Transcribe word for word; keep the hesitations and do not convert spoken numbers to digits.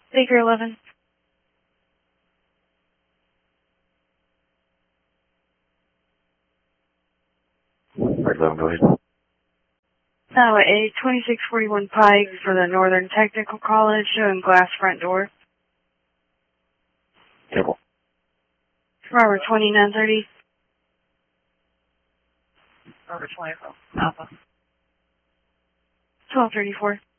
Baker eleven. Right, eleven, go ahead. Oh, a twenty-six forty-one Pike for the Northern Technical College, showing glass front door. Careful. Robert twenty-nine thirty. Robert twenty-four. Alpha. twelve thirty-four.